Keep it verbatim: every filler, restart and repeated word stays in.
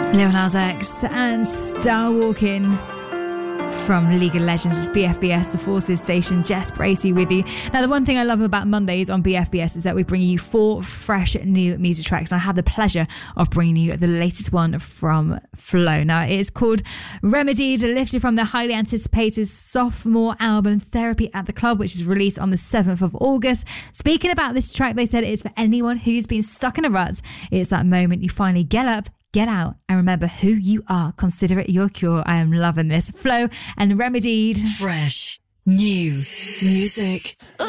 Lil Nas X and Star Walking from League of Legends. It's B F B S, the Forces Station. Jess Bracey with you. Now, the one thing I love about Mondays on B F B S is that we bring you four fresh new music tracks. And I have the pleasure of bringing you the latest one from Flow. Now, it is called Remedied, lifted from their highly anticipated sophomore album Therapy at the Club, which is released on the seventh of August. Speaking about this track, they said it's for anyone who's been stuck in a rut. It's that moment you finally get up, get out, and remember who you are. Consider it your cure. I am loving this. Flow and Remedied. Fresh, new music.